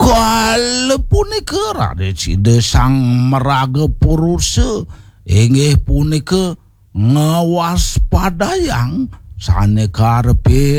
Kala punika Raden Sida sang meraga purusa inggih punika ngawaspadayang sane karepe